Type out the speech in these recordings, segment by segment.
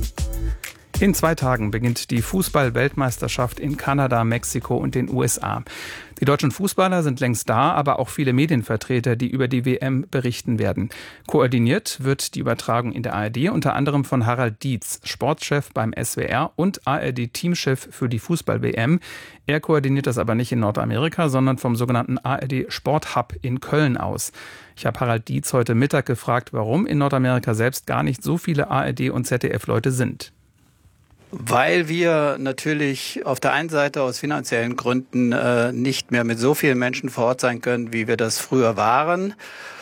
In 2 Tagen beginnt die Fußball-Weltmeisterschaft in Kanada, Mexiko und den USA. Die deutschen Fußballer sind längst da, aber auch viele Medienvertreter, die über die WM berichten werden. Koordiniert wird die Übertragung in der ARD unter anderem von Harald Dietz, Sportchef beim SWR und ARD-Teamchef für die Fußball-WM. Er koordiniert das aber nicht in Nordamerika, sondern vom sogenannten ARD-Sport-Hub in Köln aus. Ich habe Harald Dietz heute Mittag gefragt, warum in Nordamerika selbst gar nicht so viele ARD- und ZDF-Leute sind. Weil wir natürlich auf der einen Seite aus finanziellen Gründen nicht mehr mit so vielen Menschen vor Ort sein können, wie wir das früher waren.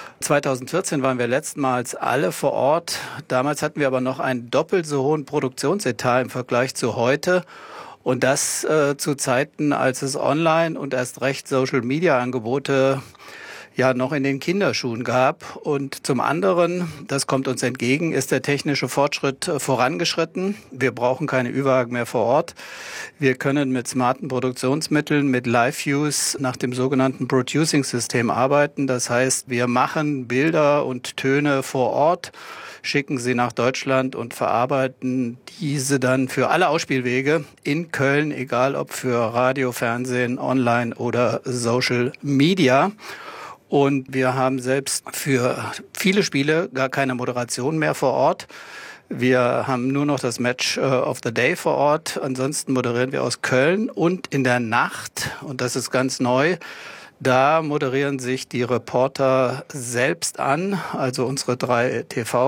2014 waren wir letztmals alle vor Ort. Damals hatten wir aber noch einen doppelt so hohen Produktionsetat im Vergleich zu heute. Und das zu Zeiten, als es Online- und erst recht Social-Media-Angebote ja noch in den Kinderschuhen gab. Und zum anderen, das kommt uns entgegen, ist der technische Fortschritt vorangeschritten. Wir brauchen keine Ü-Wagen mehr vor Ort. Wir können mit smarten Produktionsmitteln, mit Live-Views nach dem sogenannten Producing-System arbeiten. Das heißt, wir machen Bilder und Töne vor Ort, schicken sie nach Deutschland und verarbeiten diese dann für alle Ausspielwege in Köln, egal ob für Radio, Fernsehen, Online oder Social Media. Und wir haben selbst für viele Spiele gar keine Moderation mehr vor Ort. Wir haben nur noch das Match of the Day vor Ort. Ansonsten moderieren wir aus Köln und in der Nacht, und das ist ganz neu, da moderieren sich die Reporter selbst an, also unsere 3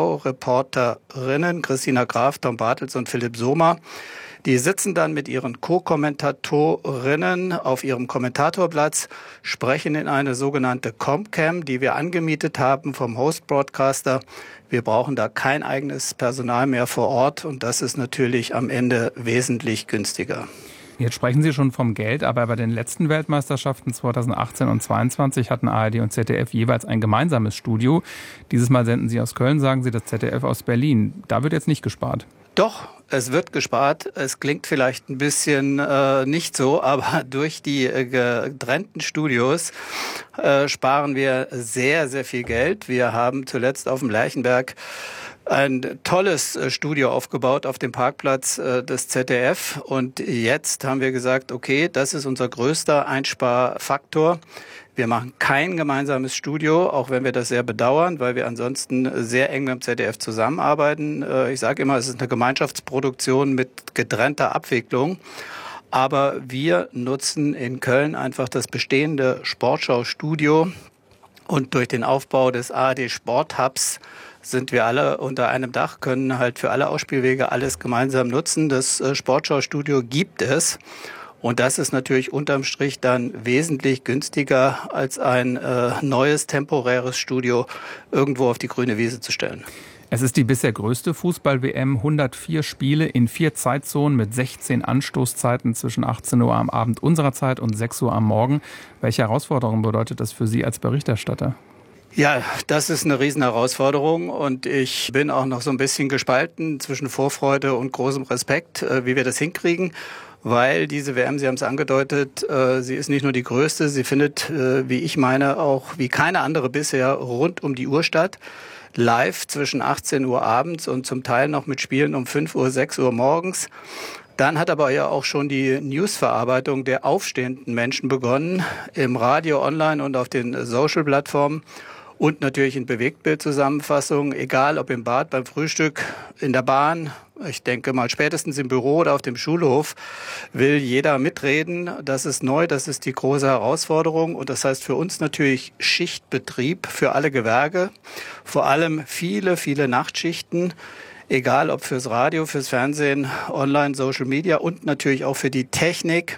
TV-Reporterinnen, Christina Graf, Tom Bartels und Philipp Sohmer. Die sitzen dann mit ihren Co-Kommentatorinnen auf ihrem Kommentatorblatz, sprechen in eine sogenannte Comcam, die wir angemietet haben vom Host-Broadcaster. Wir brauchen da kein eigenes Personal mehr vor Ort und das ist natürlich am Ende wesentlich günstiger. Jetzt sprechen Sie schon vom Geld, aber bei den letzten Weltmeisterschaften 2018 und 2022 hatten ARD und ZDF jeweils ein gemeinsames Studio. Dieses Mal senden Sie aus Köln, sagen Sie, das ZDF aus Berlin. Da wird jetzt nicht gespart. Doch, es wird gespart. Es klingt vielleicht ein bisschen nicht so, aber durch die getrennten Studios sparen wir sehr, sehr viel Geld. Wir haben zuletzt auf dem Lerchenberg ein tolles Studio aufgebaut auf dem Parkplatz des ZDF. Und jetzt haben wir gesagt, okay, das ist unser größter Einsparfaktor. Wir machen kein gemeinsames Studio, auch wenn wir das sehr bedauern, weil wir ansonsten sehr eng mit dem ZDF zusammenarbeiten. Ich sage immer, es ist eine Gemeinschaftsproduktion mit getrennter Abwicklung. Aber wir nutzen in Köln einfach das bestehende Sportschau-Studio. Und durch den Aufbau des ARD Sport-Hubs sind wir alle unter einem Dach, können halt für alle Ausspielwege alles gemeinsam nutzen. Das Sportschau-Studio gibt es. Und das ist natürlich unterm Strich dann wesentlich günstiger als ein neues temporäres Studio irgendwo auf die grüne Wiese zu stellen. Es ist die bisher größte Fußball-WM, 104 Spiele in 4 Zeitzonen mit 16 Anstoßzeiten zwischen 18 Uhr am Abend unserer Zeit und 6 Uhr am Morgen. Welche Herausforderung bedeutet das für Sie als Berichterstatter? Ja, das ist eine Riesenherausforderung und ich bin auch noch so ein bisschen gespalten zwischen Vorfreude und großem Respekt, wie wir das hinkriegen. Weil diese WM, Sie haben es angedeutet, sie ist nicht nur die größte, sie findet, wie ich meine, auch wie keine andere bisher rund um die Uhr statt. Live zwischen 18 Uhr abends und zum Teil noch mit Spielen um 5 Uhr, 6 Uhr morgens. Dann hat aber ja auch schon die Newsverarbeitung der aufstehenden Menschen begonnen, im Radio, online und auf den Social-Plattformen. Und natürlich in Bewegtbildzusammenfassungen, egal ob im Bad, beim Frühstück, in der Bahn, ich denke mal spätestens im Büro oder auf dem Schulhof, will jeder mitreden. Das ist neu, das ist die große Herausforderung. Und das heißt für uns natürlich Schichtbetrieb für alle Gewerke, vor allem viele, viele Nachtschichten. Egal ob fürs Radio, fürs Fernsehen, Online, Social Media und natürlich auch für die Technik.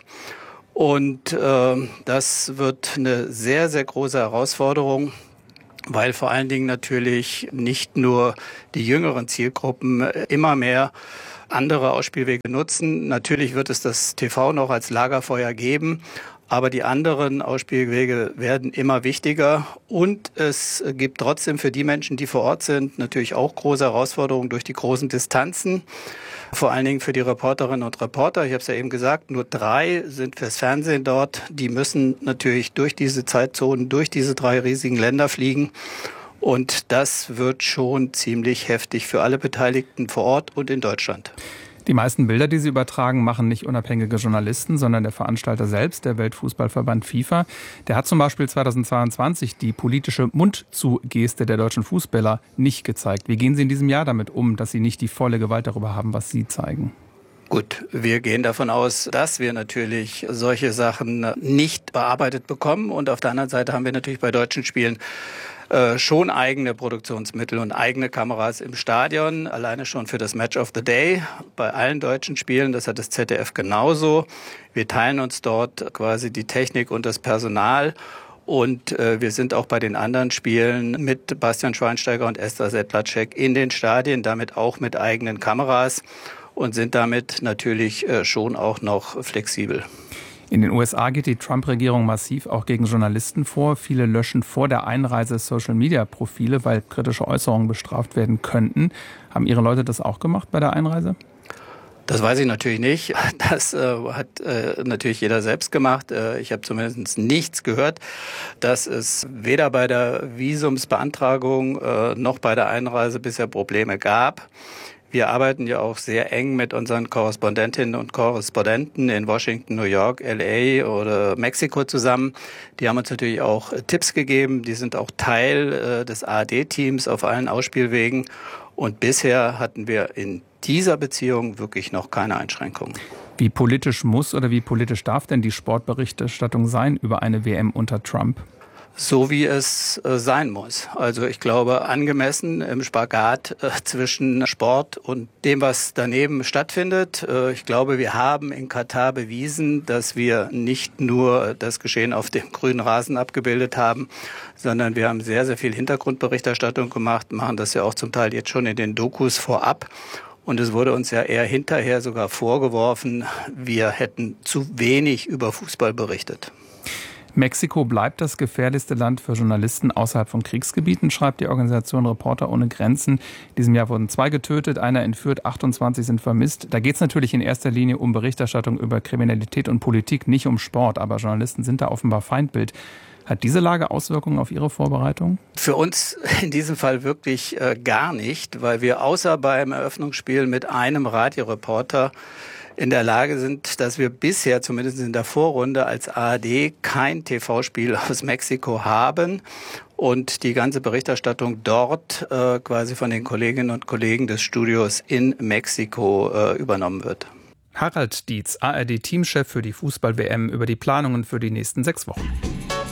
Und das wird eine sehr, sehr große Herausforderung. Weil vor allen Dingen natürlich nicht nur die jüngeren Zielgruppen immer mehr andere Ausspielwege nutzen. Natürlich wird es das TV noch als Lagerfeuer geben, aber die anderen Ausspielwege werden immer wichtiger. Und es gibt trotzdem für die Menschen, die vor Ort sind, natürlich auch große Herausforderungen durch die großen Distanzen. Vor allen Dingen für die Reporterinnen und Reporter. Ich habe es ja eben gesagt, nur 3 sind fürs Fernsehen dort. Die müssen natürlich durch diese Zeitzonen, durch diese 3 riesigen Länder fliegen. Und das wird schon ziemlich heftig für alle Beteiligten vor Ort und in Deutschland. Die meisten Bilder, die Sie übertragen, machen nicht unabhängige Journalisten, sondern der Veranstalter selbst, der Weltfußballverband FIFA. Der hat zum Beispiel 2022 die politische Mund-zu-Geste der deutschen Fußballer nicht gezeigt. Wie gehen Sie in diesem Jahr damit um, dass Sie nicht die volle Gewalt darüber haben, was Sie zeigen? Gut, wir gehen davon aus, dass wir natürlich solche Sachen nicht bearbeitet bekommen. Und auf der anderen Seite haben wir natürlich bei deutschen Spielen schon eigene Produktionsmittel und eigene Kameras im Stadion, alleine schon für das Match of the Day bei allen deutschen Spielen. Das hat das ZDF genauso. Wir teilen uns dort quasi die Technik und das Personal. Und wir sind auch bei den anderen Spielen mit Bastian Schweinsteiger und Esther Sedlacek in den Stadien, damit auch mit eigenen Kameras und sind damit natürlich schon auch noch flexibel. In den USA geht die Trump-Regierung massiv auch gegen Journalisten vor. Viele löschen vor der Einreise Social-Media-Profile, weil kritische Äußerungen bestraft werden könnten. Haben Ihre Leute das auch gemacht bei der Einreise? Das weiß ich natürlich nicht. Das hat natürlich jeder selbst gemacht. Ich habe zumindest nichts gehört, dass es weder bei der Visumsbeantragung noch bei der Einreise bisher Probleme gab. Wir arbeiten ja auch sehr eng mit unseren Korrespondentinnen und Korrespondenten in Washington, New York, LA oder Mexiko zusammen. Die haben uns natürlich auch Tipps gegeben. Die sind auch Teil des ARD-Teams auf allen Ausspielwegen. Und bisher hatten wir in dieser Beziehung wirklich noch keine Einschränkungen. Wie politisch muss oder wie politisch darf denn die Sportberichterstattung sein über eine WM unter Trump? So wie es sein muss. Also ich glaube, angemessen im Spagat zwischen Sport und dem, was daneben stattfindet. Ich glaube, wir haben in Katar bewiesen, dass wir nicht nur das Geschehen auf dem grünen Rasen abgebildet haben, sondern wir haben sehr, sehr viel Hintergrundberichterstattung gemacht, machen das ja auch zum Teil jetzt schon in den Dokus vorab. Und es wurde uns ja eher hinterher sogar vorgeworfen, wir hätten zu wenig über Fußball berichtet. Mexiko bleibt das gefährlichste Land für Journalisten außerhalb von Kriegsgebieten, schreibt die Organisation Reporter ohne Grenzen. In diesem Jahr wurden 2 getötet, einer entführt, 28 sind vermisst. Da geht es natürlich in erster Linie um Berichterstattung über Kriminalität und Politik, nicht um Sport. Aber Journalisten sind da offenbar Feindbild. Hat diese Lage Auswirkungen auf Ihre Vorbereitung? Für uns in diesem Fall wirklich gar nicht, weil wir außer beim Eröffnungsspiel mit einem Radioreporter in der Lage sind, dass wir bisher, zumindest in der Vorrunde, als ARD kein TV-Spiel aus Mexiko haben und die ganze Berichterstattung dort quasi von den Kolleginnen und Kollegen des Studios in Mexiko übernommen wird. Harald Dietz, ARD-Teamchef für die Fußball-WM, über die Planungen für die nächsten 6 Wochen.